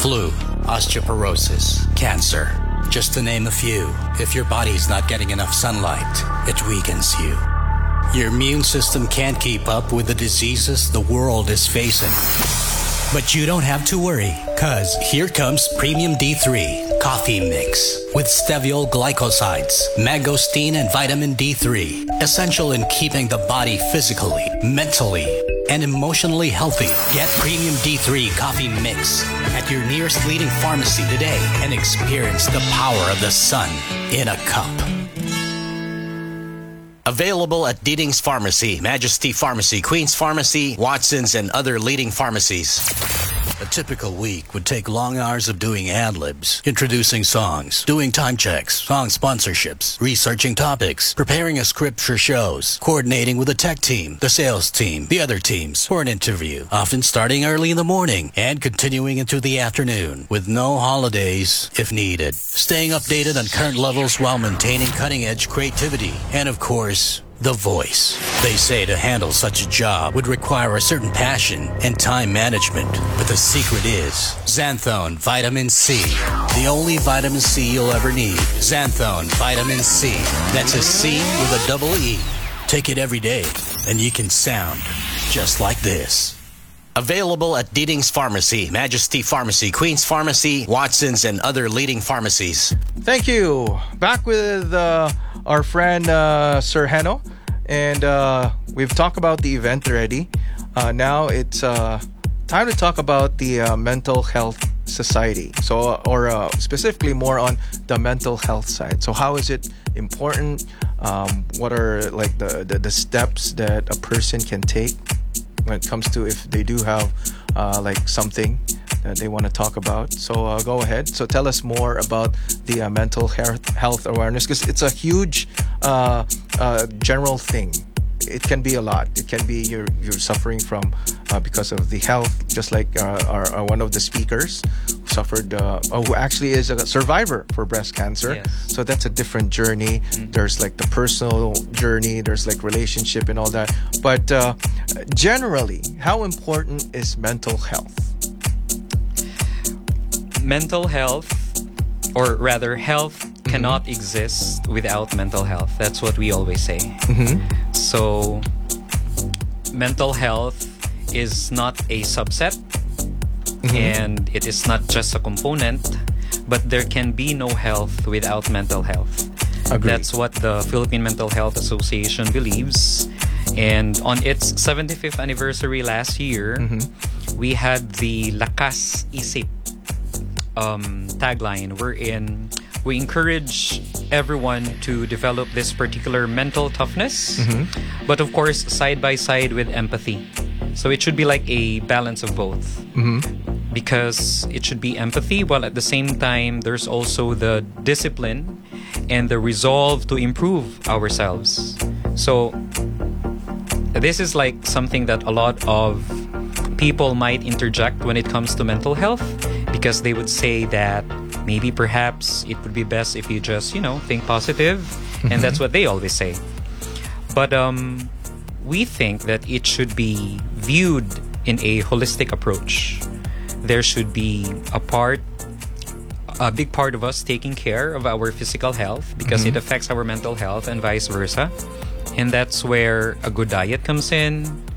flu, osteoporosis, cancer, just to name a few. If your body's not getting enough sunlight, it weakens you. Your immune system can't keep up with the diseases the world is facing. But you don't have to worry, cause here comes Premium D3 Coffee Mix with steviol glycosides, mangosteen, and vitamin D3, essential in keeping the body physically, mentally, and emotionally healthy. Get Premium D3 Coffee Mix at your nearest leading pharmacy today and experience the power of the sun in a cup. Available at Deeding's Pharmacy, Majesty Pharmacy, Queen's Pharmacy, Watson's, and other leading pharmacies. A typical week would take long hours of doing ad-libs, introducing songs, doing time checks, song sponsorships, researching topics, preparing a script for shows, coordinating with the tech team, the sales team, the other teams for an interview, often starting early in the morning and continuing into the afternoon, with no holidays if needed. Staying updated on current levels while maintaining cutting-edge creativity, and of course, the voice. They say to handle such a job would require a certain passion and time management. But the secret is Xanthone Vitamin C. The only vitamin C you'll ever need. Xanthone Vitamin C. That's a C with a double E. Take it every day and you can sound just like this. Available at Deeding's Pharmacy, Majesty Pharmacy, Queen's Pharmacy, Watson's, and other leading pharmacies. Thank you. Back with our friend Sir Heno, and we've talked about the event already. Now it's time to talk about the Mental Health Society. So, or specifically more on the mental health side. So, how is it important? What are like the steps that a person can take when it comes to if they do have like something that they want to talk about? So go ahead. So tell us more about the mental health awareness, because it's a huge general thing. It can be a lot. It can be you're suffering from because of the health, just like our one of the speakers who suffered, who actually is a survivor for breast cancer. Yes. So that's a different journey. There's like the personal journey. There's like relationship and all that. But generally, how important is mental health? Mental health, or rather health, cannot exist without mental health. That's what we always say. So mental health is not a subset, and it is not just a component, but there can be no health without mental health. Agreed. That's what the Philippine Mental Health Association believes. And on its 75th anniversary last year, we had the Lakas Isip tagline, wherein we encourage everyone to develop this particular mental toughness, but of course side by side with empathy. So it should be like a balance of both, because it should be empathy while at the same time there's also the discipline and the resolve to improve ourselves. So this is like something that a lot of people might interject when it comes to mental health, because they would say that maybe perhaps it would be best if you just, think positive. And that's what they always say. But we think that it should be viewed in a holistic approach. There should be a big part of us taking care of our physical health, because it affects our mental health and vice versa. And that's where a good diet comes in,